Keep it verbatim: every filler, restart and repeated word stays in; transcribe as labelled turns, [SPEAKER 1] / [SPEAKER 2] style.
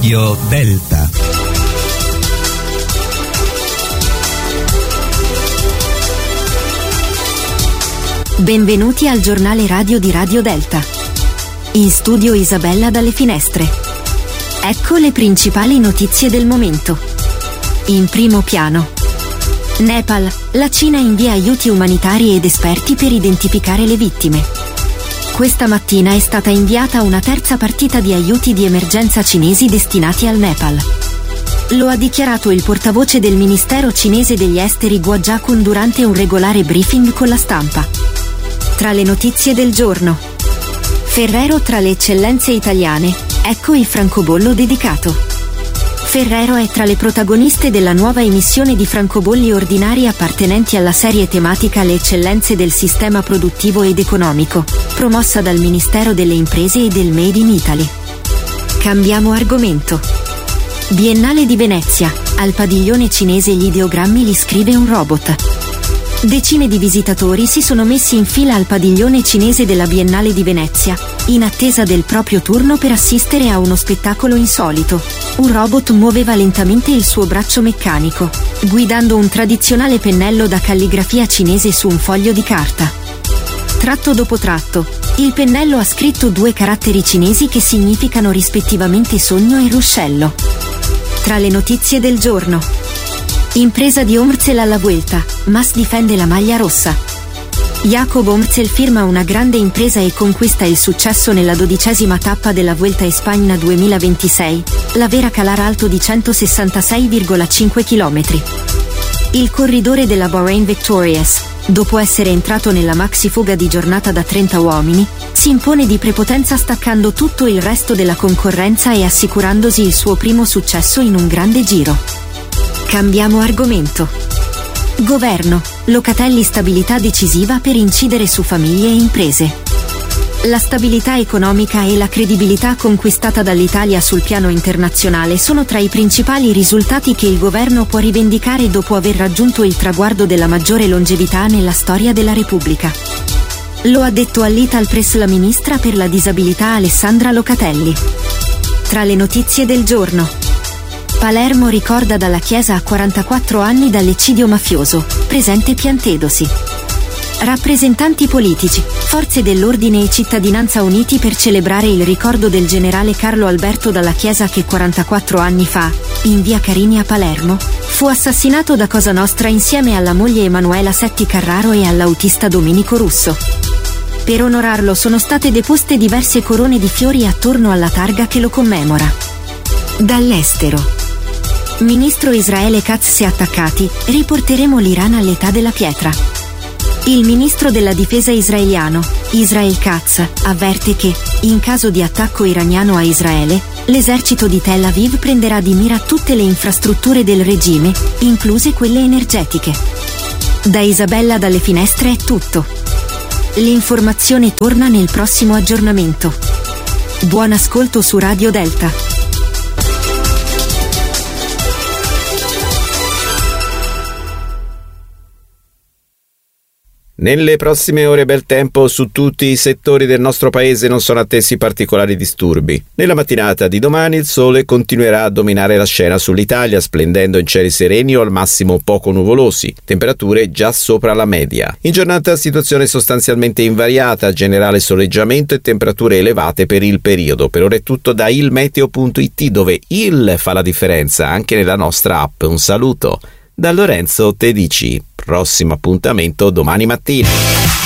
[SPEAKER 1] Radio Delta.
[SPEAKER 2] Benvenuti al giornale radio di Radio Delta. In studio Isabella dalle finestre. Ecco le principali notizie del momento. In primo piano. Nepal, la Cina invia aiuti umanitari ed esperti per identificare le vittime. Questa mattina è stata inviata una terza partita di aiuti di emergenza cinesi destinati al Nepal. Lo ha dichiarato il portavoce del Ministero cinese degli Esteri Guo Jiakun durante un regolare briefing con la stampa. Tra le notizie del giorno. Ferrero tra le eccellenze italiane, ecco il francobollo dedicato. Ferrero è tra le protagoniste della nuova emissione di francobolli ordinari appartenenti alla serie tematica Le eccellenze del sistema produttivo ed economico, promossa dal Ministero delle Imprese e del Made in Italy. Cambiamo argomento. Biennale di Venezia, al padiglione cinese gli ideogrammi li scrive un robot. Decine di visitatori si sono messi in fila al padiglione cinese della Biennale di Venezia, in attesa del proprio turno per assistere a uno spettacolo insolito. Un robot muoveva lentamente il suo braccio meccanico, guidando un tradizionale pennello da calligrafia cinese su un foglio di carta. Tratto dopo tratto, il pennello ha scritto due caratteri cinesi che significano rispettivamente sogno e ruscello. Tra le notizie del giorno. Impresa di Omrzel alla Vuelta, Mas difende la maglia rossa. Jakob Omrzel firma una grande impresa e conquista il successo nella dodicesima tappa della Vuelta a Spagna duemilaventisei, la vera calar alto di centosessantasei virgola cinque chilometri. Il corridore della Bahrain Victorious, dopo essere entrato nella maxi fuga di giornata da trenta uomini, si impone di prepotenza staccando tutto il resto della concorrenza e assicurandosi il suo primo successo in un grande giro. Cambiamo argomento. Governo, Locatelli stabilità decisiva per incidere su famiglie e imprese. La stabilità economica e la credibilità conquistata dall'Italia sul piano internazionale sono tra i principali risultati che il governo può rivendicare dopo aver raggiunto il traguardo della maggiore longevità nella storia della Repubblica. Lo ha detto all'Ital Press la ministra per la disabilità Alessandra Locatelli. Tra le notizie del giorno. Palermo ricorda dalla chiesa a quarantaquattro anni dall'eccidio mafioso, presente Piantedosi. Rappresentanti politici, forze dell'ordine e cittadinanza uniti per celebrare il ricordo del generale Carlo Alberto Dalla Chiesa che quarantaquattro anni fa, in via Carini a Palermo, fu assassinato da Cosa Nostra insieme alla moglie Emanuela Setti Carraro e all'autista Domenico Russo. Per onorarlo sono state deposte diverse corone di fiori attorno alla targa che lo commemora. Dall'estero. Ministro Israele Katz si è attaccati, riporteremo l'Iran all'età della pietra. Il ministro della difesa israeliano, Israel Katz, avverte che, in caso di attacco iraniano a Israele, l'esercito di Tel Aviv prenderà di mira tutte le infrastrutture del regime, incluse quelle energetiche. Da Isabella dalle finestre è tutto. L'informazione torna nel prossimo aggiornamento. Buon ascolto su Radio Delta.
[SPEAKER 3] Nelle prossime ore bel tempo su tutti i settori del nostro paese, non sono attesi particolari disturbi. Nella mattinata di domani il sole continuerà a dominare la scena sull'Italia, splendendo in cieli sereni o al massimo poco nuvolosi, temperature già sopra la media. In giornata situazione sostanzialmente invariata, generale soleggiamento e temperature elevate per il periodo. Per ora è tutto da ilmeteo punto it, dove il fa la differenza anche nella nostra app. Un saluto da Lorenzo Tedici. Prossimo appuntamento domani mattina.